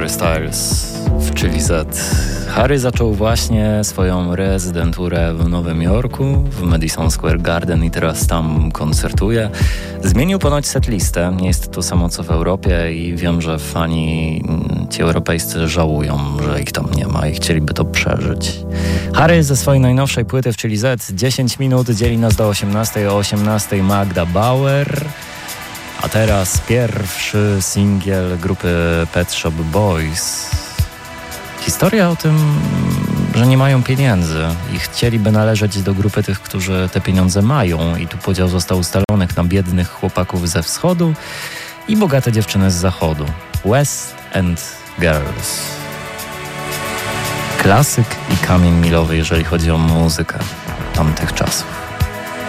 Harry Styles w Chili Z. Harry zaczął właśnie swoją rezydenturę w Nowym Jorku, w Madison Square Garden i teraz tam koncertuje. Zmienił ponoć setlistę, nie jest to samo co w Europie i wiem, że fani ci europejscy żałują, że ich tam nie ma i chcieliby to przeżyć. Harry ze swojej najnowszej płyty w Chili Z 10 minut dzieli nas do 18, o 18 Magda Bauer. A teraz pierwszy singiel grupy Pet Shop Boys. Historia o tym, że nie mają pieniędzy i chcieliby należeć do grupy tych, którzy te pieniądze mają. I tu podział został ustalony na biednych chłopaków ze wschodu i bogate dziewczyny z zachodu. West End Girls. Klasyk i kamień milowy, jeżeli chodzi o muzykę tamtych czasów.